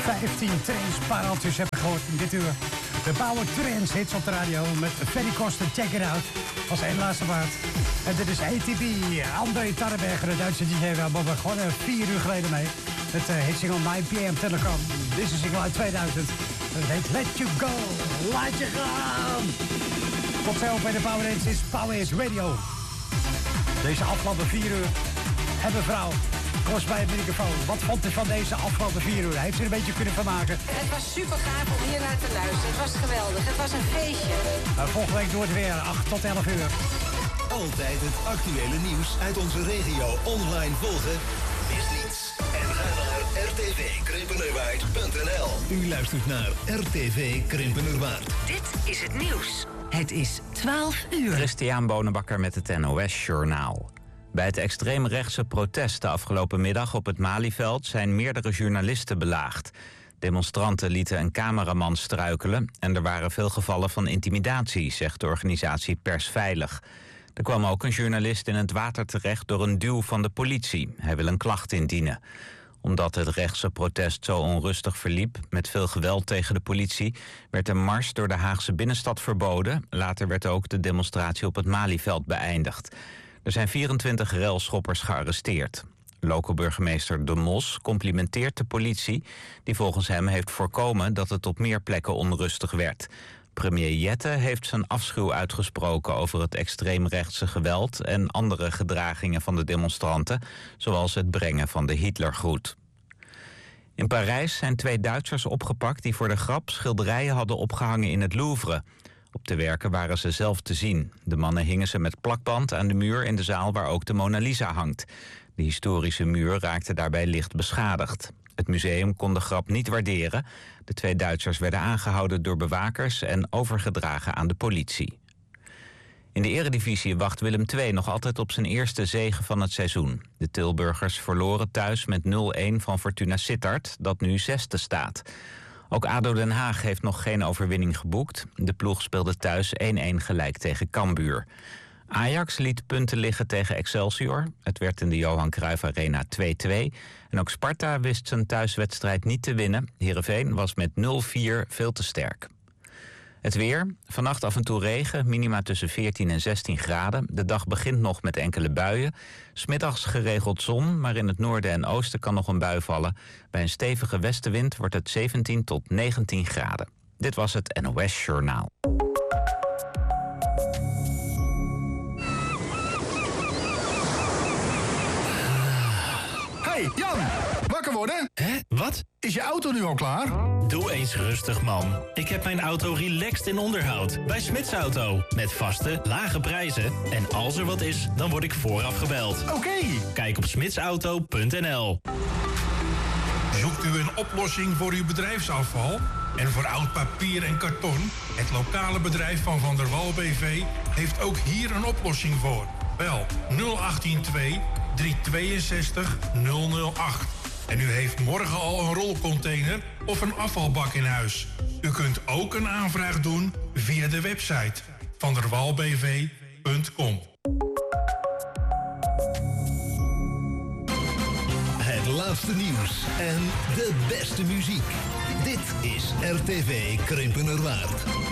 15 trends pareltjes heb ik gehoord in dit uur. De Power Trends hits op de radio met Ferry Koster, Check It Out. Als één laatste waard. En dit is ATB, André Tarrenberger, de Duitse DJ. We hebben gewoon 4 uur geleden mee. Met hitsingle 9 PM Telecom. Dit is single uit 2000. Het heet Let You Go. Laat je gaan. Tot zo bij de Power Trends is Power is Radio. Deze afgelopen 4 uur. En mevrouw, kom eens bij het microfoon. Wat vond u van deze afgelopen 4 uur? Heeft u er een beetje kunnen vermaken? Het was super gaaf om hier naar te luisteren. Het was geweldig. Het was een feestje. Volgende week door het weer, 8 tot 11 uur. Altijd het actuele nieuws uit onze regio online volgen. Mis niets. En ga naar rtvkrimpenerwaard.nl. U luistert naar RTV Krimpenerwaard. Dit is het nieuws. Het is 12 uur. Christian Bonenbakker met het NOS Journaal. Bij het extreemrechtse protest de afgelopen middag op het Malieveld zijn meerdere journalisten belaagd. Demonstranten lieten een cameraman struikelen en er waren veel gevallen van intimidatie, zegt de organisatie Persveilig. Er kwam ook een journalist in het water terecht door een duw van de politie. Hij wil een klacht indienen. Omdat het rechtse protest zo onrustig verliep, met veel geweld tegen de politie, werd een mars door de Haagse binnenstad verboden. Later werd ook de demonstratie op het Malieveld beëindigd. Er zijn 24 relschoppers gearresteerd. Lokale burgemeester De Mos complimenteert de politie, die volgens hem heeft voorkomen dat het op meer plekken onrustig werd. Premier Jette heeft zijn afschuw uitgesproken over het extreemrechtse geweld en andere gedragingen van de demonstranten, zoals het brengen van de Hitlergroet. In Parijs zijn 2 Duitsers opgepakt die voor de grap schilderijen hadden opgehangen in het Louvre. Op de werken waren ze zelf te zien. De mannen hingen ze met plakband aan de muur in de zaal waar ook de Mona Lisa hangt. De historische muur raakte daarbij licht beschadigd. Het museum kon de grap niet waarderen. De 2 Duitsers werden aangehouden door bewakers en overgedragen aan de politie. In de eredivisie wacht Willem II nog altijd op zijn eerste zege van het seizoen. De Tilburgers verloren thuis met 0-1 van Fortuna Sittard, dat nu 6e staat. Ook ADO Den Haag heeft nog geen overwinning geboekt. De ploeg speelde thuis 1-1 gelijk tegen Cambuur. Ajax liet punten liggen tegen Excelsior. Het werd in de Johan Cruijff Arena 2-2. En ook Sparta wist zijn thuiswedstrijd niet te winnen. Heerenveen was met 0-4 veel te sterk. Het weer. Vannacht af en toe regen, minima tussen 14 en 16 graden. De dag begint nog met enkele buien. 's Middags geregeld zon, maar in het noorden en oosten kan nog een bui vallen. Bij een stevige westenwind wordt het 17 tot 19 graden. Dit was het NOS Journaal. Hey, Jan! Wakker worden? Hè? Wat? Is je auto nu al klaar? Doe eens rustig, man. Ik heb mijn auto relaxed in onderhoud. Bij Smits Auto. Met vaste, lage prijzen. En als er wat is, dan word ik vooraf gebeld. Oké. Kijk op smitsauto.nl. Zoekt u een oplossing voor uw bedrijfsafval? En voor oud papier en karton? Het lokale bedrijf van der Wal BV heeft ook hier een oplossing voor. Bel 0812 362 008. En u heeft morgen al een rolcontainer of een afvalbak in huis. U kunt ook een aanvraag doen via de website vanderwalbv.com. Het laatste nieuws en de beste muziek. Dit is RTV Krimpenerwaard.